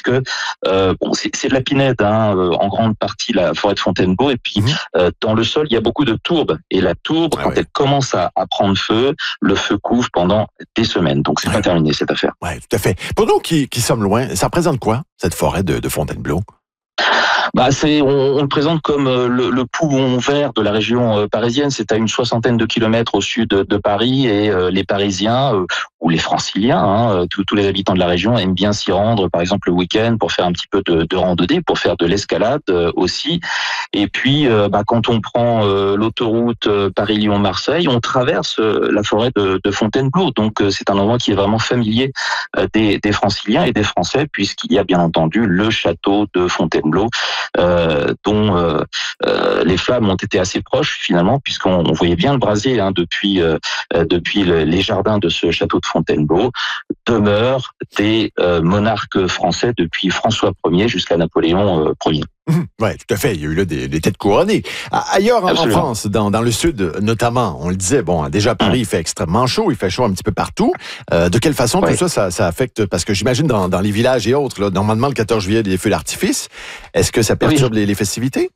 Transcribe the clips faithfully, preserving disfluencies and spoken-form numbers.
puisque euh, bon, c'est, c'est de la pinède, hein, en grande partie la forêt de Fontainebleau, et puis mmh. euh, dans le sol, il y a beaucoup de tourbes, et la tourbe, ah, quand ouais. elle commence à, à prendre feu, le feu couvre pendant des semaines, donc c'est ouais. pas terminé cette affaire. Oui, tout à fait. Pour nous qui, qui sommes loin, ça représente quoi, cette forêt de, de Fontainebleau? Bah c'est, on, on le présente comme le, le poumon vert de la région euh, parisienne. C'est à une soixantaine de kilomètres au sud de, de Paris, et euh, les Parisiens euh, ou les Franciliens, hein, tous, tous les habitants de la région aiment bien s'y rendre, par exemple le week-end, pour faire un petit peu de, de randonnée, pour faire de l'escalade euh, aussi. Et puis, euh, bah, quand on prend euh, l'autoroute euh, Paris-Lyon-Marseille, on traverse euh, la forêt de, de Fontainebleau. Donc, euh, c'est un endroit qui est vraiment familier euh, des, des Franciliens et des Français, puisqu'il y a bien entendu le château de Fontainebleau, euh, dont euh, euh, les flammes ont été assez proches finalement, puisqu'on on voyait bien le brasier hein, depuis euh, depuis le, les jardins de ce château de Fontainebleau. Demeure des euh, monarques français depuis François Ier jusqu'à Napoléon euh, Ier. Mmh, oui, tout à fait. Il y a eu là des, des têtes couronnées. Ailleurs en, en France, dans, dans le sud notamment, on le disait, bon, déjà Paris, mmh. il fait extrêmement chaud, il fait chaud un petit peu partout. Euh, de quelle façon ouais. tout ça, ça, ça affecte, parce que j'imagine dans, dans les villages et autres, là, normalement le quatorze juillet, des feux d'artifice, est-ce que ça perturbe oui. les, les festivités?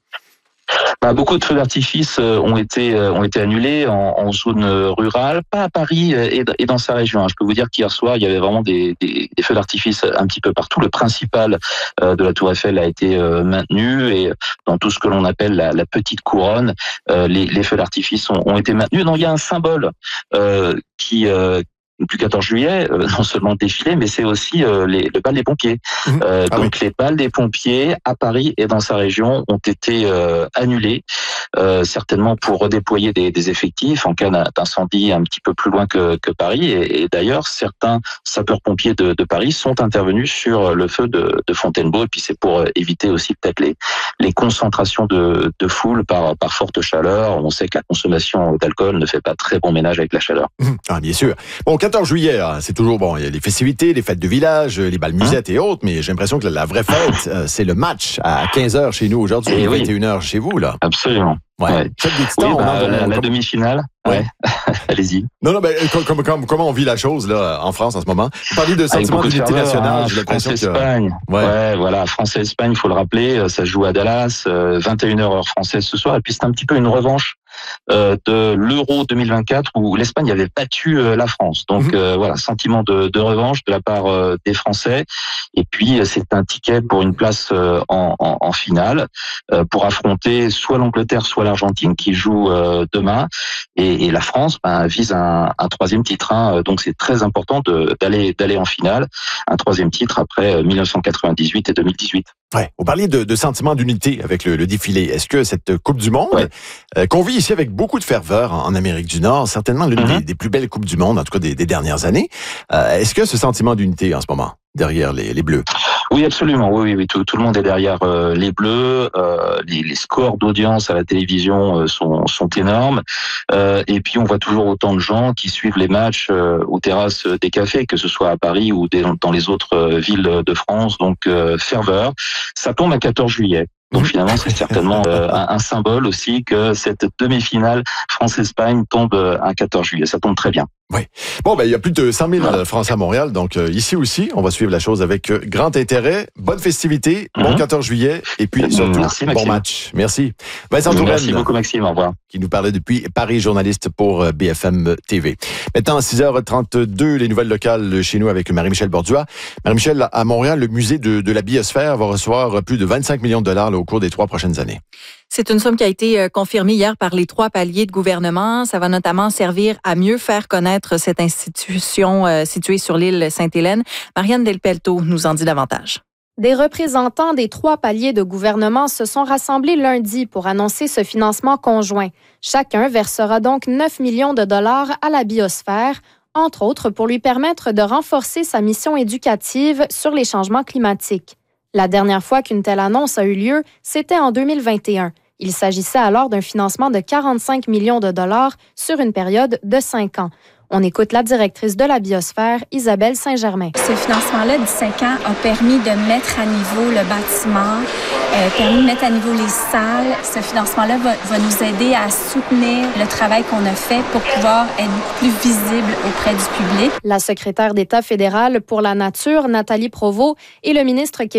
Bah, beaucoup de feux d'artifice euh, ont été euh, ont été annulés en, en zone rurale, pas à Paris euh, et, et dans sa région. Je peux vous dire qu'hier soir, il y avait vraiment des, des, des feux d'artifice un petit peu partout. Le principal euh, de la Tour Eiffel a été euh, maintenu, et dans tout ce que l'on appelle la, la petite couronne, euh, les, les feux d'artifice ont, ont été maintenus. Donc il y a un symbole euh, qui euh, du quatorze juillet, euh, non seulement le défilé, mais c'est aussi euh, les, le bal des pompiers. Mmh. Euh, ah donc oui. les balles des pompiers à Paris et dans sa région ont été euh, annulés, euh, certainement pour redéployer des, des effectifs en cas d'incendie un petit peu plus loin que, que Paris. Et, et d'ailleurs, certains sapeurs-pompiers de, de Paris sont intervenus sur le feu de, de Fontainebleau. Et puis c'est pour éviter aussi peut-être les, les concentrations de, de foule par, par forte chaleur. On sait que la consommation d'alcool ne fait pas très bon ménage avec la chaleur. Mmh. Ah, bien sûr. Bon, quatorze juillet, c'est toujours bon. Il y a les festivités, les fêtes de village, les bals musettes et autres, mais j'ai l'impression que la vraie fête, c'est le match à quinze heures chez nous aujourd'hui, et vingt et une heures chez vous, là. Absolument. Ouais. ouais. Oui, bah, on, la, la demi-finale. Ouais. Allez-y. Non, non, mais comme, comme, comment on vit la chose là en France en ce moment? Vous parlez de sentiment d'unité nationale. Hein, j'ai l'impression que Espagne. Ouais. ouais, voilà, France-Espagne, il faut le rappeler, ça se joue à Dallas, vingt et une heures heure française ce soir, et puis c'est un petit peu une revanche euh, de l'Euro deux mille vingt-quatre où l'Espagne avait battu euh, la France. Donc mmh. euh, voilà, sentiment de, de revanche de la part euh, des Français. Et puis c'est un ticket pour une place euh, en, en, en finale euh, pour affronter soit l'Angleterre, soit l'Argentine qui joue euh, demain. Et, et la France ben, vise un, un troisième titre. Hein. Donc c'est très important de, d'aller d'aller en finale. Un troisième titre après mille neuf cent quatre-vingt-dix-huit et deux mille dix-huit. Ouais. Vous parliez de, de sentiment d'unité avec le, le défilé. Est-ce que cette Coupe du Monde, ouais. euh, qu'on vit ici avec beaucoup de ferveur en, en Amérique du Nord, certainement l'une mm-hmm. des, des plus belles Coupes du Monde, en tout cas des, des dernières années, euh, est-ce que ce sentiment d'unité en ce moment, derrière les, les Bleus? Oui, absolument. Oui, oui, oui. Tout, tout le monde est derrière euh, les Bleus. Euh, les, les scores d'audience à la télévision euh, sont, sont énormes. Euh, et puis, on voit toujours autant de gens qui suivent les matchs euh, aux terrasses des cafés, que ce soit à Paris ou des, dans les autres euh, villes de France. Donc, euh, ferveur. Ça tombe à quatorze juillet. Donc finalement, c'est certainement euh, un, un symbole aussi que cette demi-finale France-Espagne tombe un quatorze juillet. Ça tombe très bien. Oui. Bon, ben il y a plus de cent mille voilà. Français à Montréal, donc euh, ici aussi, on va suivre la chose avec euh, grand intérêt. Bonne festivité, mm-hmm. bon quatorze juillet, et puis surtout, Merci, bon match. Merci. Vincent Touraine. Merci beaucoup, Maxime. Au revoir. Qui nous parlait depuis Paris, journaliste pour euh, B F M T V. Maintenant, à six heures trente-deux, les nouvelles locales chez nous avec Marie-Michel Bordua. Marie-Michel, à Montréal, le musée de, de la biosphère va recevoir plus de vingt-cinq millions de dollars là, au cours des trois prochaines années. C'est une somme qui a été confirmée hier par les trois paliers de gouvernement. Ça va notamment servir à mieux faire connaître cette institution euh, située sur l'île Sainte-Hélène. Marianne Delpelto nous en dit davantage. Des représentants des trois paliers de gouvernement se sont rassemblés lundi pour annoncer ce financement conjoint. Chacun versera donc neuf millions de dollars à la biosphère, entre autres pour lui permettre de renforcer sa mission éducative sur les changements climatiques. La dernière fois qu'une telle annonce a eu lieu, c'était en deux mille vingt et un. Il s'agissait alors d'un financement de quarante-cinq millions de dollars sur une période de cinq ans. On écoute la directrice de la biosphère, Isabelle Saint-Germain. Ce financement-là de cinq ans a permis de mettre à niveau le bâtiment, euh, permis de mettre à niveau les salles. Ce financement-là va, va nous aider à soutenir le travail qu'on a fait pour pouvoir être beaucoup plus visible auprès du public. La secrétaire d'État fédérale pour la nature, Nathalie Provost, et le ministre québécois